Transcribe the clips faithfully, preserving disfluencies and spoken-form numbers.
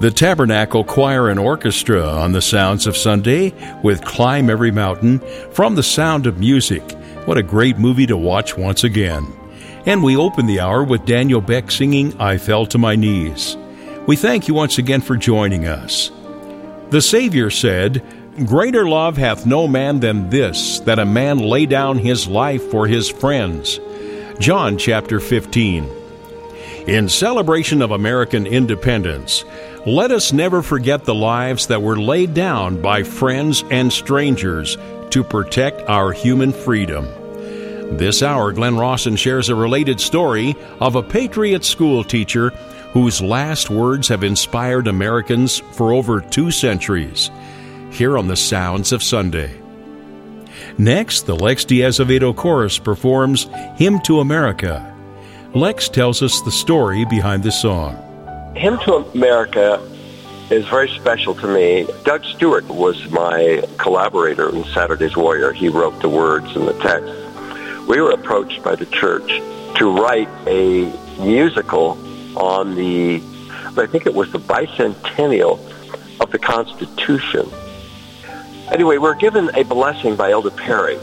The Tabernacle Choir and Orchestra on the Sounds of Sunday with Climb Every Mountain from The Sound of Music. What a great movie to watch once again. And we open the hour with Daniel Beck singing I Fell to My Knees. We thank you once again for joining us. The Savior said, Greater love hath no man than this, that a man lay down his life for his friends. John chapter fifteen. In celebration of American independence, let us never forget the lives that were laid down by friends and strangers to protect our human freedom. This hour, Glenn Rawson shares a related story of a Patriot school teacher whose last words have inspired Americans for over two centuries. Here on the Sounds of Sunday. Next, the Lex de Azevedo Chorus performs Hymn to America. Lex tells us the story behind the song. Hymn to America is very special to me. Doug Stewart was my collaborator in Saturday's Warrior. He wrote the words and the text. We were approached by the church to write a musical on the, I think it was the bicentennial of the Constitution. Anyway, we were given a blessing by Elder Perry,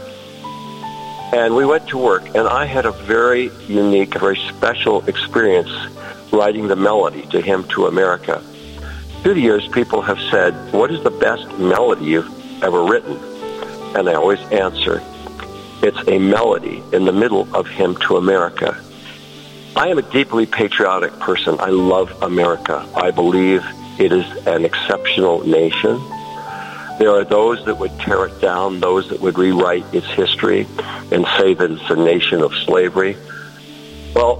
and we went to work, and I had a very unique, very special experience writing the melody to Hymn to America. Through the years, people have said, what is the best melody you've ever written? And I always answer, it's a melody in the middle of Hymn to America. I am a deeply patriotic person. I love America. I believe it is an exceptional nation. There are those that would tear it down, those that would rewrite its history and say that it's a nation of slavery. Well,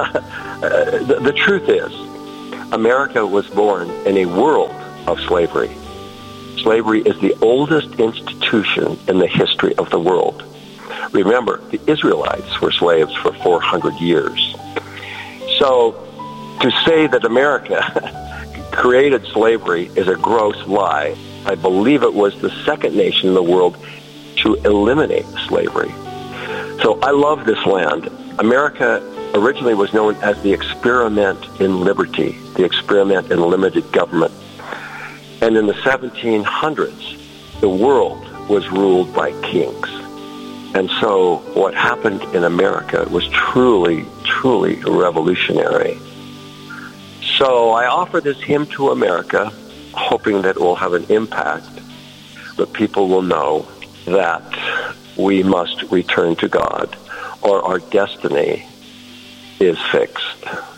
the, the truth is, America was born in a world of slavery. Slavery is the oldest institution in the history of the world. Remember, the Israelites were slaves for four hundred years. So to say that America created slavery is a gross lie. I believe it was the second nation in the world to eliminate slavery. So I love this land. America originally was known as the experiment in liberty, the experiment in limited government. And in the seventeen hundreds, the world was ruled by kings. And so what happened in America was truly, truly revolutionary. So I offer this Hymn to America, hoping that it will have an impact, that people will know that we must return to God, or our destiny is fixed.